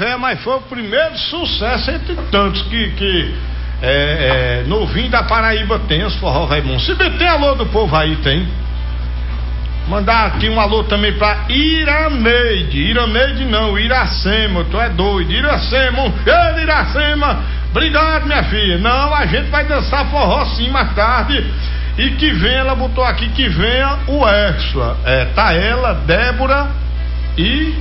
velho, mas foi o primeiro sucesso entre tantos que novinho da Paraíba tem os forró velho bom. Se bem tem alô do povo aí, tem. Mandar aqui um alô também pra Iraneide não, Iracema, tu é doido, Iracema, um cheiro Iracema, obrigado minha filha. Não, a gente vai dançar forró sim mais tarde. E que venha, ela botou aqui que venha o Extra. Tá ela, Débora e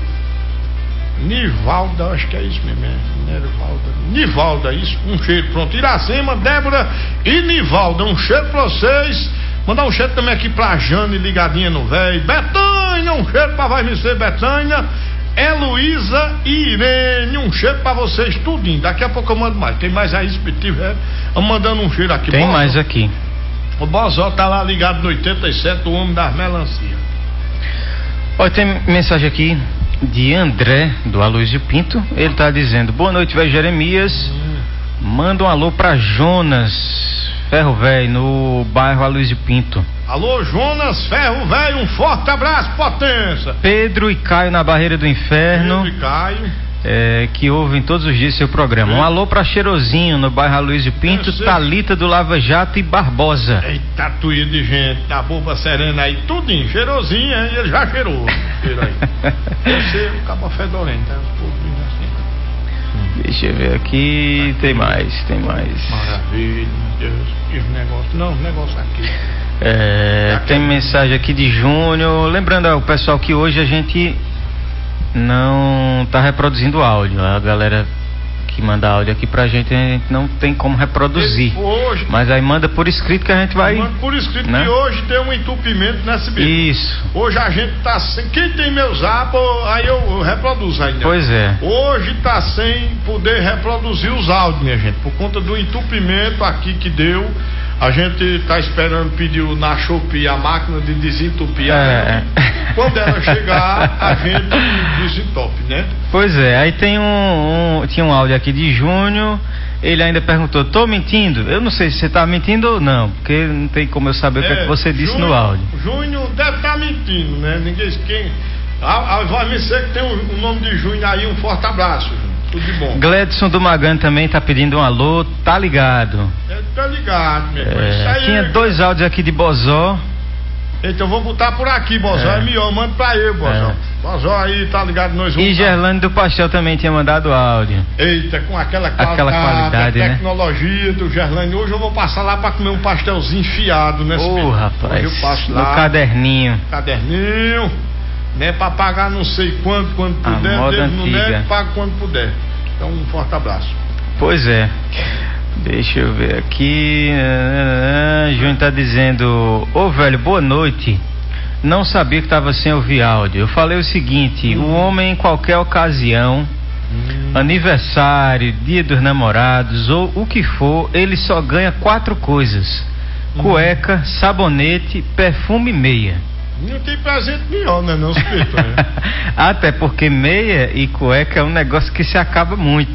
Nivalda, acho que é isso mesmo, Nivalda, isso, um cheiro, pronto. Iracema, Débora e Nivalda, um cheiro pra vocês. Mandar um cheiro também aqui pra Jane, ligadinha no velho. Betânia, um cheiro pra vai vencer Betânia. Heloísa e Irene, um cheiro pra vocês, tudinho. Daqui a pouco eu mando mais. Tem mais aí, se tiver, eu mandando um cheiro aqui. Tem mais aqui. O Bozó tá lá ligado no 87, o homem das melancias. Olha, tem mensagem aqui de André, do Aloysio Pinto. Ele tá dizendo: boa noite, velho Jeremias. Manda um alô pra Jonas Ferro Velho, no bairro Aloysio Pinto. Alô, Jonas Ferro Velho, um forte abraço, potência. Pedro e Caio na Barreira do Inferno. Pedro e Caio. Que ouvem todos os dias seu programa. Um alô pra Cheirosinho, no bairro Aloysio Pinto, Thalita do Lava Jato e Barbosa. Eita, tuia de gente, da boba serena aí, tudinho, cheirosinho, hein? Ele já cheirou. Cheiro aí. Você acaba fedorento, né? Os pouquinhos assim. Deixa eu ver aqui, tem mais. Maravilha, meu Deus, que negócio. Não, negócio aqui. Tem mensagem aqui de Júnior. Lembrando ao pessoal que hoje a gente não tá reproduzindo áudio. A galera que manda áudio aqui pra gente, a gente não tem como reproduzir. Hoje, mas aí manda por escrito que a gente vai. Manda por escrito, né? Que hoje tem um entupimento nessa bicha. Isso. Hoje a gente tá sem. Quem tem meu zap, aí eu reproduzo ainda. Pois é. Hoje tá sem poder reproduzir os áudios, minha gente, por conta do entupimento aqui que deu. A gente tá esperando, pediu na Shopee a máquina de desentupir. Quando ela chegar, a gente desentope, né? Pois é, aí tem tinha um áudio aqui de Júnior. Ele ainda perguntou: tô mentindo? Eu não sei se você tá mentindo ou não, porque não tem como eu saber o que é que você disse no áudio. Júnior deve estar mentindo, né? Ninguém quem. Vai ser que tem o nome de Júnior aí, um forte abraço, Júnior. Tudo de bom. Gledson do Magan também tá pedindo um alô, tá ligado? Tá ligado, meu irmão. Isso aí, tinha dois áudios aqui de Bozó. Então vou botar por aqui, Bozó. É melhor, manda pra eu, Bozó. Bozó aí, tá ligado? Nós vamos. E Gerlane do Pastel também tinha mandado áudio. Eita, com aquela qualidade, tecnologia, né? Do Gerlane. Hoje eu vou passar lá pra comer um pastelzinho fiado, né? Rapaz. Hoje eu passo lá. No caderninho. Né, pra pagar não sei quando puder, no net, paga quando puder. Então um forte abraço. Pois é. Deixa eu ver aqui. Júnior tá dizendo: ô velho, boa noite. Não sabia que tava sem ouvir áudio. Eu falei o seguinte: o homem em qualquer ocasião, aniversário, dia dos namorados ou o que for, ele só ganha 4 coisas: cueca, sabonete, perfume e meia. Não tem presente melhor, né? Não, Até porque meia e cueca é um negócio que se acaba muito.